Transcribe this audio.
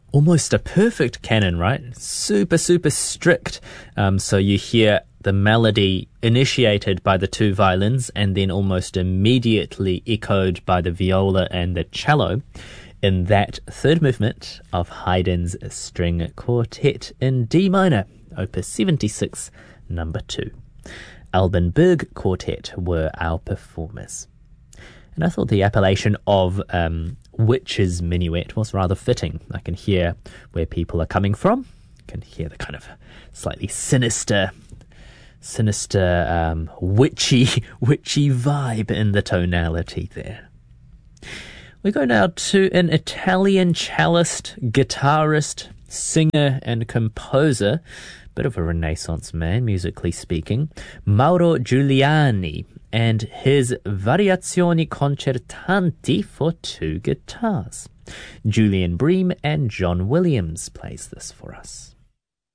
almost a perfect canon, right? Super, super strict. So you hear the melody initiated by the two violins and then almost immediately echoed by the viola and the cello in that third movement of Haydn's string quartet in D minor, opus 76, number 2. Alban Berg Quartet were our performers. And I thought the appellation of Witch's Minuet was rather fitting. I can hear where people are coming from. I can hear the kind of slightly sinister, witchy vibe in the tonality there. We go now to an Italian cellist, guitarist, singer and composer, bit of a Renaissance man, musically speaking, Mauro Giuliani, and his Variazioni Concertanti for 2 guitars. Julian Bream and John Williams plays this for us.